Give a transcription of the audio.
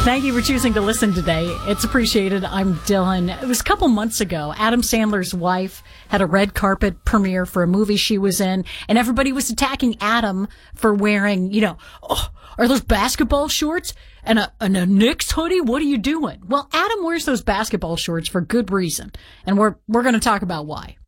Thank you for choosing to listen today. It's appreciated. I'm Dylan. It was a couple months ago. Adam Sandler's wife had a red carpet premiere for a movie she was in, and everybody was attacking Adam for wearing, are those basketball shorts and a Knicks hoodie? What are you doing? Well, Adam wears those basketball shorts for good reason, and we're going to talk about why.